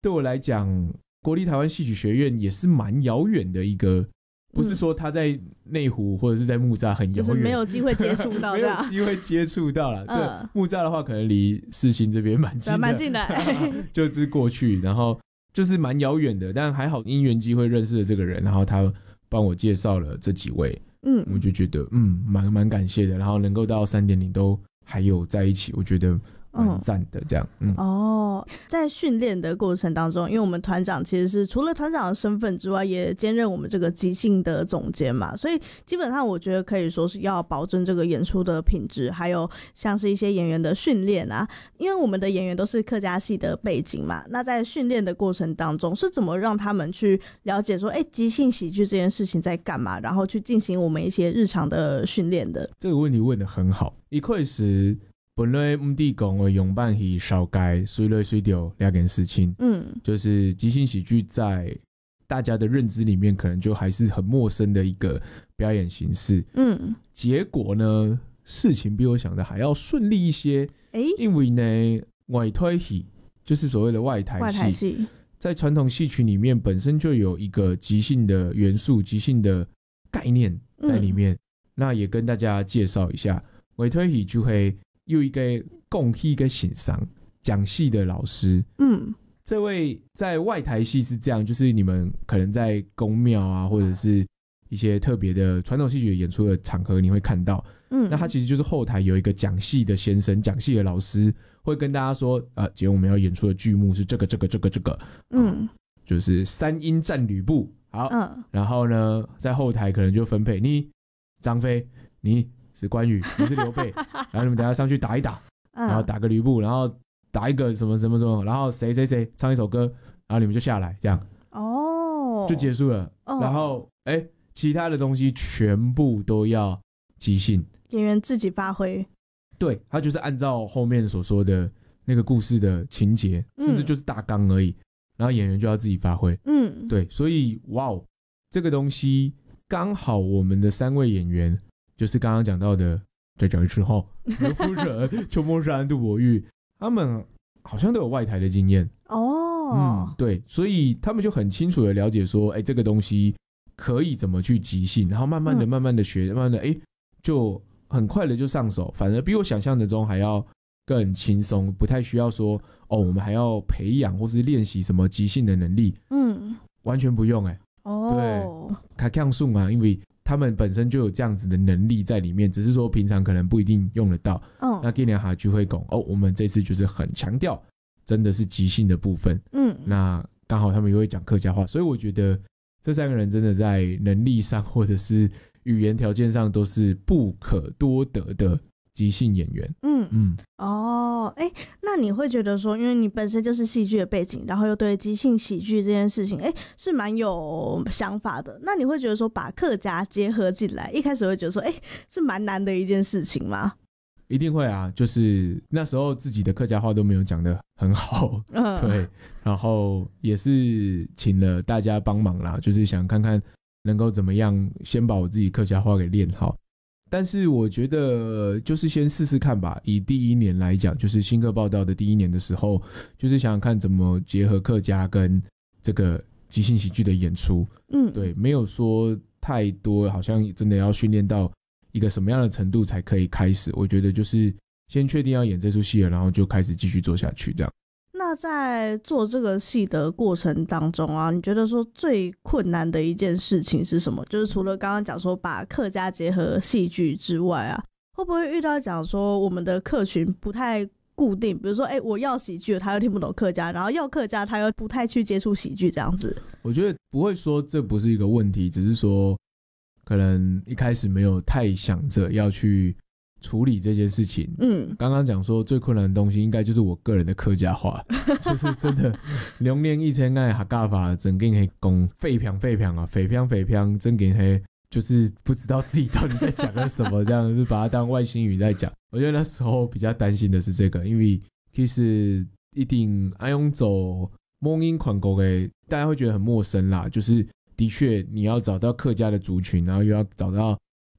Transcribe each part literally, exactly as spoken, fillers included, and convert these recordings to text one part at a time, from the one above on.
对我来讲，国立台湾戏曲学院也是蛮遥远的一个，不是说他在内湖或者是在木栅很遥远， 就是没有机会接触到， 没有机会接触到了。对，嗯、木栅的话可能离世新这边蛮近的， 蛮近的， 就是过去，然后就是蛮遥远的，但还好因缘机会认识了这个人，然后他帮我介绍了这几位，嗯，我就觉得嗯蛮蛮感谢的，然后能够到 三点零 都还有在一起，我觉得蛮赞的这样。嗯， 哦，在训练的过程当中，因为我们团长其实是除了团长的身份之外，也兼任我们这个即兴的总监嘛，所以基本上我觉得可以说是要保证这个演出的品质，还有像是一些演员的训练啊，因为我们的演员都是客家系的背景嘛，那在训练的过程当中是怎么让他们去了解说哎，即兴喜剧这件事情在干嘛，然后去进行我们一些日常的训练的。 这个问题问得很好，一开始本来唔地讲的用办去烧街，随来随掉两件事情，嗯，就是即兴喜剧在大家的认知里面，可能就还是很陌生的一个表演形式，嗯，结果呢，事情比我想的还要顺利一些，欸、因为呢，外台戏就是所谓的外台戏，外台戏在传统戏曲里面本身就有一个即兴的元素、即兴的概念在里面，嗯、那也跟大家介绍一下，外台戏就会有一个讲戏跟欣赏讲戏的老师，嗯，这位在外台戏是这样，就是你们可能在宫庙啊，或者是一些特别的传统戏曲演出的场合，你会看到，嗯，那他其实就是后台有一个讲戏的先生，讲戏的老师会跟大家说，啊，今天我们要演出的剧目是这个这个这个这个，嗯，就是三英战吕布，好，嗯，然后呢，在后台可能就分配你张飞，你是关羽，你是刘备，然后你们等一下上去打一打，嗯、然后打个吕布，然后打一个什么什么什么，然后谁谁谁唱一首歌，然后你们就下来，这样哦，就结束了。哦、然后哎，其他的东西全部都要即兴， 演员自己发挥。 对，他就是按照后面所说的那个故事的情节，嗯、甚至就是大纲而已，然后演员就要自己发挥。嗯，对，所以哇哦，这个东西刚好我们的三位演员。就是刚刚讲到的，再讲一次哈，刘夫人、邱梦山、杜伯玉，他们好像都有外台的经验哦。嗯，对，所以他们就很清楚的了解说，哎，这个东西可以怎么去即兴，然后慢慢的、慢慢的学，慢慢的，哎，就很快的就上手，反而比我想象的中还要更轻松，不太需要说哦，我们还要培养或是练习什么即兴的能力，嗯，完全不用哎、欸，哦，对，卡强顺啊，因为他们本身就有这样子的能力在里面，只是说平常可能不一定用得到。哦，那今年哈就会讲哦，我们这次就是很强调，真的是即兴的部分。嗯，那刚好他们也会讲客家话，所以我觉得这三个人真的在能力上或者是语言条件上都是不可多得的即兴演员。嗯嗯， 哦，哎，那你会觉得说，因为你本身就是戏剧的背景，然后又对即兴喜剧这件事情，哎，是蛮有想法的。那你会觉得说，把客家结合进来，一开始会觉得说，哎，是蛮难的一件事情吗？ 一定会啊，就是那时候自己的客家话都没有讲得很好，嗯，对，然后也是请了大家帮忙啦，就是想看看能够怎么样先把我自己客家话给练好。但是我觉得就是先试试看吧，以第一年来讲，就是新客报道的第一年的时候，就是想想看怎么结合客家跟这个即兴喜剧的演出。嗯，对，没有说太多，好像真的要训练到一个什么样的程度才可以开始。我觉得就是先确定要演这出戏了，然后就开始继续做下去这样。 那在做这个戏的过程当中啊，你觉得说最困难的一件事情是什么？就是除了刚刚讲说把客家结合戏剧之外啊，会不会遇到讲说我们的客群不太固定，比如说哎、欸，我要喜剧他又听不懂客家，然后要客家他又不太去接触喜剧这样子？ 我觉得不会说这不是一个问题，只是说可能一开始没有太想着要去处理这件事情。嗯，刚刚讲说最困难的东西应该就是我个人的客家话，就是真的两年以前爱客家话整个人讲废평废평啊，废평废평，整个人就是不知道自己到底在讲了什么，这样就把它当外星语在讲。我觉得那时候比较担心的是这个，因为其实一定爱用走蒙音款国的，大家会觉得很陌生啦。就是的确你要找到客家的族群，然后又要找到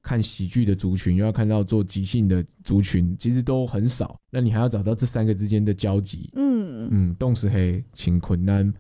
看喜剧的族群，又要看到做即兴的族群，其实都很少。那你还要找到这三个之间的交集，嗯嗯，动是黑请困难。